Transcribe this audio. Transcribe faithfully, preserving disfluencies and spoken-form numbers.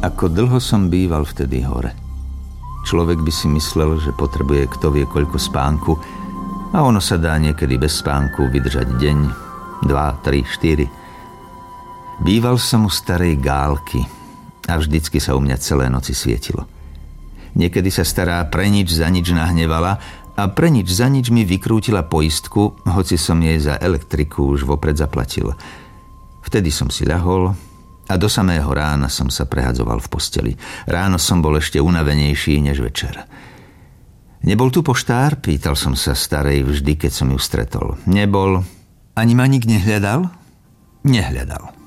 Ako dlho som býval vtedy hore. Človek by si myslel, že potrebuje kto vie koľko spánku, a ono sa dá niekedy bez spánku vydržať deň, dva, tri, štyri. Býval som u starej Gálky a vždycky sa u mňa celé noci svietilo. Niekedy sa stará pre nič za nič nahnevala a pre nič za nič mi vykrútila poistku, hoci som jej za elektriku už vopred zaplatil. Vtedy som si ľahol a do samého rána som sa prehadzoval v posteli. Ráno som bol ešte unavenejší než večer. Nebol tu poštár? Pýtal som sa starej vždy, keď som ju stretol. Nebol. Ani ma nik nehľadal? Nehľadal.